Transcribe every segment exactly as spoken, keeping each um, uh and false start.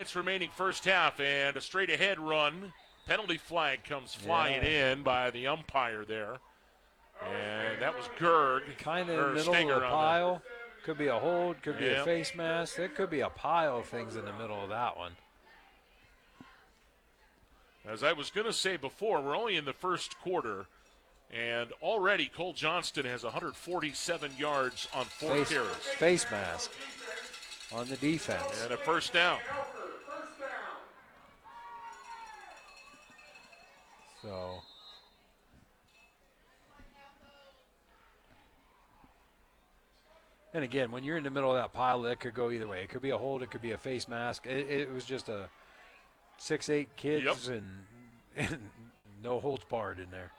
minutes remaining first half, and a straight-ahead run. Penalty flag comes flying yeah. in by the umpire there. And that was Gerg. Kind of in the middle Steger of the on pile. Could be a hold, could be Yep. a face mask. There could be a pile of things in the middle of that one. As I was going to say before, we're only in the first quarter, and already Cole Johnston has one hundred forty-seven yards on four Face, carries. face mask on the defense. And a first down. So, and again, when you're in the middle of that pile, that could go either way. It could be a hold, it could be a face mask. It, it was just a six, eight kids Yep. and, and no holds barred in there.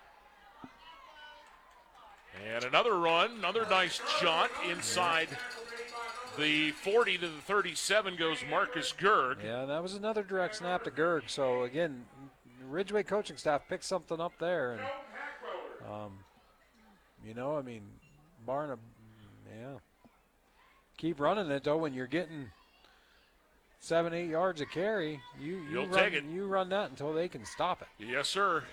And another run, another nice jaunt inside the forty to the thirty-seven goes Marcus Gerg. Yeah, that was another direct snap to Gerg. So, again, Ridgeway coaching staff picked something up there. And, um, you know, I mean, Barna, yeah. Keep running it, though, when you're getting seven, eight yards a carry. You, you, You'll run, take it. you run that until they can stop it. Yes, sir.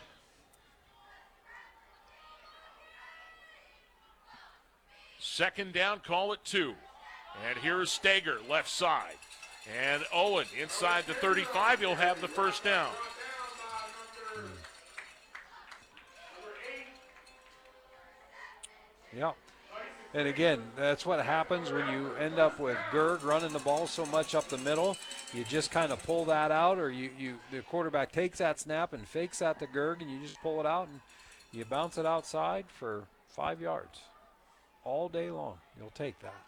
Second down, call it two. And here's Steger, left side. And Owen inside the thirty-five. He'll have the first down. Yeah. And again, that's what happens when you end up with Gerg running the ball so much up the middle. You just kind of pull that out, or you, you the quarterback takes that snap and fakes that to Gerg, and you just pull it out and you bounce it outside for five yards all day long. You'll take that.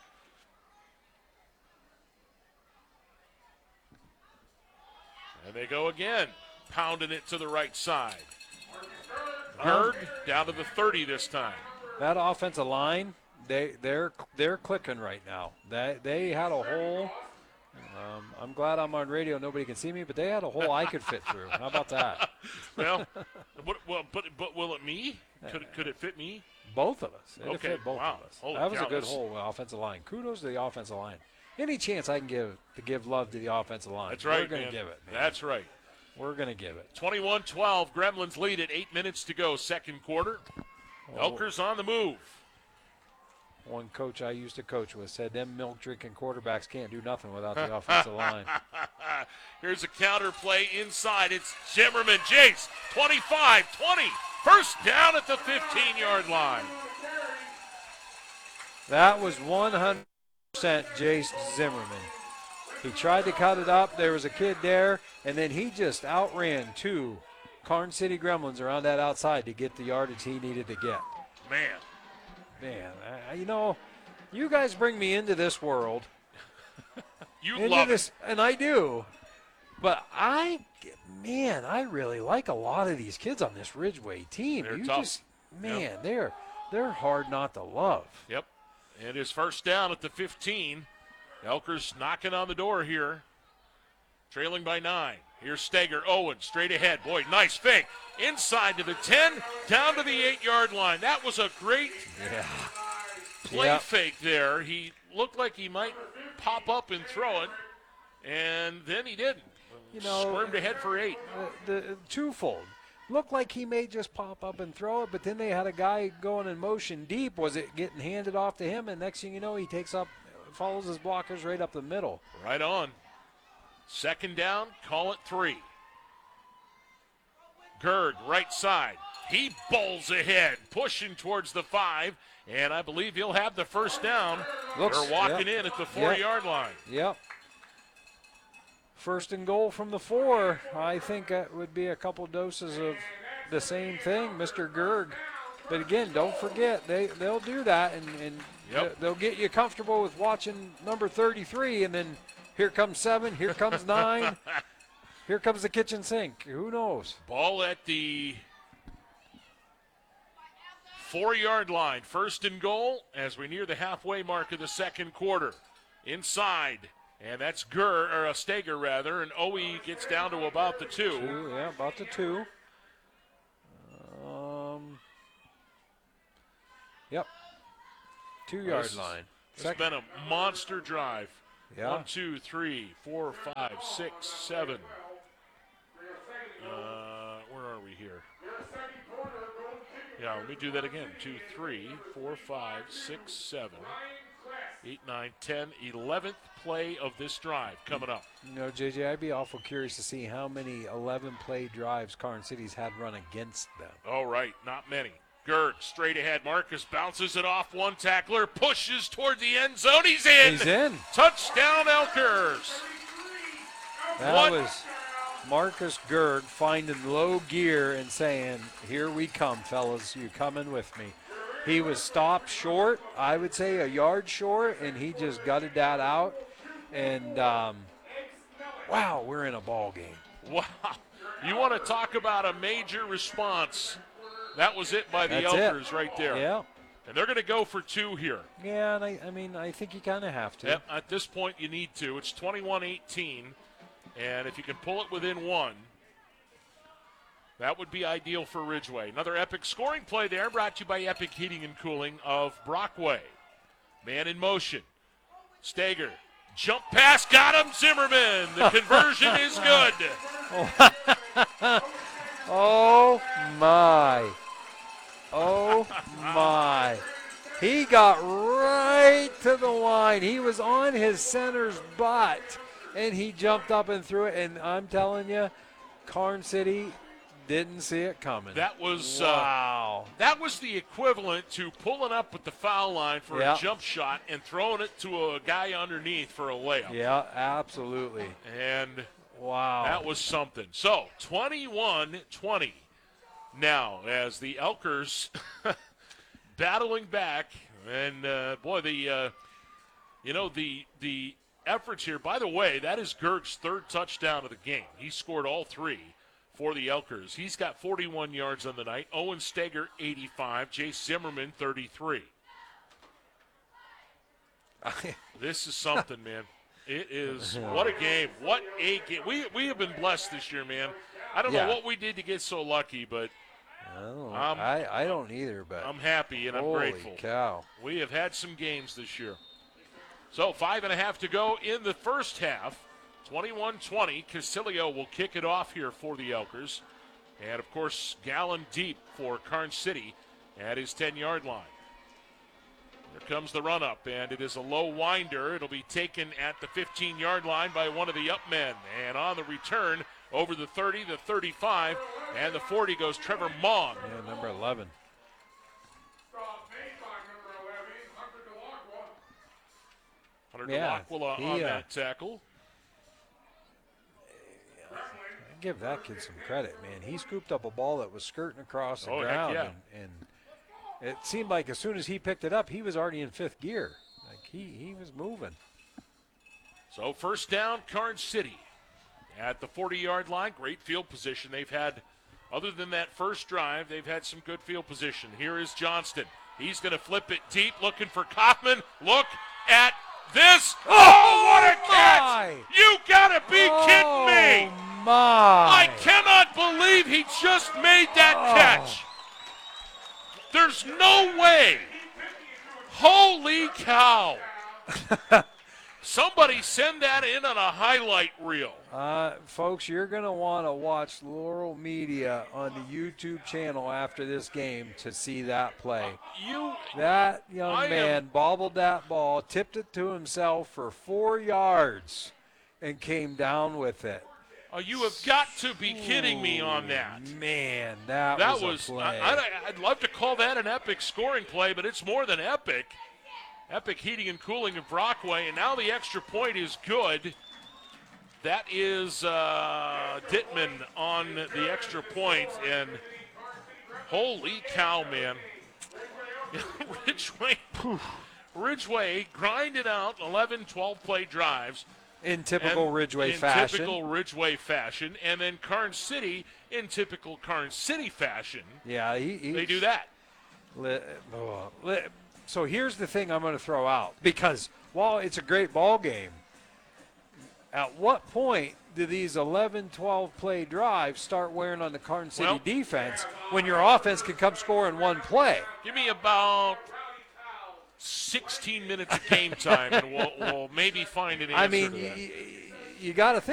And they go again, pounding it to the right side. Gerg down to the thirty this time. That offensive line, they they're they're clicking right now. They they had a hole. Um, I'm glad I'm on radio. Nobody can see me, but they had a hole I could fit through. How about that? Well, but, well, but but will it me? Could it, could it fit me? Both of us. It Okay, fit both wow. of us. Holy that was cow, a good this- hole with offensive line. Kudos to the offensive line. Any chance I can give to give love to the offensive line, That's right, we're going to man. give it. Man. That's right. We're going to give it. twenty-one twelve, Gremlins lead at eight minutes to go, second quarter. Oh. Elkers on the move. One coach I used to coach with said them milk-drinking quarterbacks can't do nothing without the offensive line. Here's a counter play inside. It's Zimmerman. Jace, twenty-five twenty. First down at the fifteen-yard line. That was one hundred percent Jace Zimmerman. He tried to cut it up. There was a kid there, and then he just outran two Karn City Gremlins around that outside to get the yardage he needed to get. Man. Man, I, you know, you guys bring me into this world. You into love this, it. and I do. But I, man, I really like a lot of these kids on this Ridgeway team. They're you tough. just, man, Yep. they're they're hard not to love. Yep. And his first down at the fifteen. Elkers knocking on the door here. Trailing by nine. Here's Steger. Owen straight ahead. Boy, nice fake. Inside to the ten, down to the eight-yard line. That was a great Yeah. play Yep. fake there. He looked like he might pop up and throw it, and then he didn't. You know, Squirmed ahead for eight. The, the twofold. Looked like he may just pop up and throw it, but then they had a guy going in motion deep. Was it getting handed off to him? And next thing you know, he takes up, follows his blockers right up the middle. Right on. Second down, call it three. Gerg, right side. He bowls ahead, pushing towards the five, and I believe he'll have the first down. Looks- They're walking yep. in at the four-yard Yep. line. Yep. First and goal from the four. I think that would be a couple doses of the same thing, Mister Gerg. But again, don't forget, they, they'll do that, and, and Yep. they'll get you comfortable with watching number thirty-three, and then here comes seven, here comes nine, here comes the kitchen sink. Who knows? Ball at the four-yard line. First and goal as we near the halfway mark of the second quarter. Inside, and that's Gur or a Steger rather, and Owe gets down to about the two. Two, yeah, about the two. Um, yep. Two-yard This- line. It's been a monster drive. Yeah. One, two, three, four, five, six, seven. Uh, where are we here? Yeah, let me do that again. Two, three, four, five, six, seven, eight, nine, ten, eleventh play of this drive coming up. You know, J J, I'd be awful curious to see how many eleven-play drives Karn City's had run against them. All right, not many. Gerd straight ahead. Marcus bounces it off one tackler, pushes toward the end zone. He's in. He's in. Touchdown, Elkers. That What? was Marcus Gerd finding low gear and saying, here we come, fellas. You coming with me. He was stopped short, I would say a yard short, and he just gutted that out. And, um, wow, we're in a ball game. Wow. You want to talk about a major response. That was it by the That's Elkers it. right there. Yeah. And they're going to go for two here. Yeah, and I, I mean, I think you kind of have to. Yep, at this point, you need to. It's twenty-one eighteen, and if you can pull it within one, that would be ideal for Ridgeway. Another epic scoring play there, brought to you by Epic Heating and Cooling of Brockway. Man in motion. Stager, jump pass, got him, Zimmerman. The conversion is good. Oh, my. Oh, my. He got right to the line. He was on his center's butt, and he jumped up and threw it. And I'm telling you, Karn City didn't see it coming. That was wow. Uh, that was the equivalent to pulling up at the foul line for Yeah. a jump shot and throwing it to a guy underneath for a layup. Yeah, absolutely. And Wow. that was something. So, twenty-one twenty now as the Elkers battling back. And, uh, boy, the, uh, you know, the the efforts here. By the way, that is Gerg's third touchdown of the game. He scored all three for the Elkers. He's got forty-one yards on the night. Owen Steger, eighty-five. Jay Zimmerman, thirty-three. This is something, man. It is, what a game. What a game. We, we have been blessed this year, man. I don't Yeah. know what we did to get so lucky, but I don't, Um, I, I don't either, but I'm happy and I'm holy grateful. cow. We have had some games this year. So five and a half to go in the first half. twenty-one twenty. Casilio will kick it off here for the Elkers. And, of course, Gallon deep for Karn City at his ten-yard line. Here comes the run-up, and it is a low winder. It'll be taken at the fifteen-yard line by one of the up men. And on the return, over the thirty, the thirty-five, and the forty goes Trevor Mong. Yeah, number eleven. Hunter Yeah, DeLaquila he, on uh, that tackle. I give that kid some credit, man. He scooped up a ball that was skirting across the Oh, heck ground, yeah. and, and it seemed like as soon as he picked it up, he was already in fifth gear. Like he, he was moving. So first down, Karn City at the forty-yard line. Great field position. They've had, other than that first drive, they've had some good field position. Here is Johnston. He's going to flip it deep, looking for Kaufman. Look at this. Oh, what a catch! my. You got to be kidding me! Oh, my. I cannot believe he just made that Oh. catch. There's no way. Holy cow. Somebody send that in on a highlight reel. Uh, folks, you're going to want to watch Laurel Media on the YouTube channel after this game to see that play. You That young I man am- bobbled that ball, tipped it to himself for four yards, and came down with it. uh, you have got to be kidding me on that. Man, that, That was, was, a play. I, I, I'd love to call that an epic scoring play, but it's more than epic. Epic Heating and Cooling of Brockway, and now the extra point is good. That is uh, Dittman on the extra point, and holy cow, man. Ridgeway, Ridgeway grinded out eleven, twelve play drives. in typical and Ridgeway in fashion. typical Ridgeway fashion, and then Karn City in typical Karn City fashion. yeah, he, he, They do that. Li- oh, li- So here's the thing I'm going to throw out, because while it's a great ball game, at what point do these eleven, twelve play drives start wearing on the Karn City Well- defense when your offense can come score in one play? Give me about sixteen minutes of game time, and we'll, we'll maybe find an answer I mean, to you, that. you got to think.